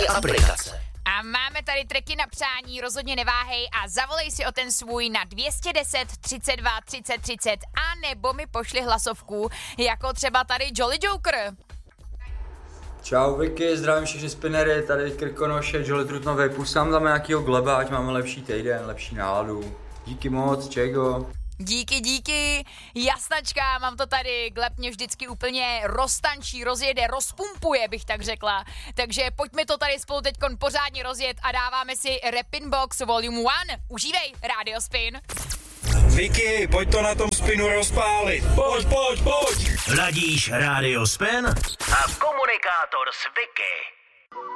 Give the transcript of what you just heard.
Vypni aplikace. A máme tady tracky na přání, rozhodně neváhej a zavolej si o ten svůj na 210 32 30 30 a nebo mi pošli hlasovku, jako třeba tady Jolly Joker. Čau Vicky, zdravím všechny spinnery, tady Krkonoše, Jolly Trutnovej, pusám tam nějakýho gleba, ať máme lepší týden, lepší náladu. Díky moc, čego. Díky, jasnačka, mám to tady, Gleb mě vždycky úplně roztančí, rozjede, rozpumpuje, bych tak řekla. Takže pojďme to tady spolu teďkon pořádně rozjet a dáváme si Rappin' Box Volume 1. Užívej, Radio Spin. Vicky, pojď to na tom spinu rozpálit. Pojď. Hladíš Radio Spin a komunikátor s Vicky.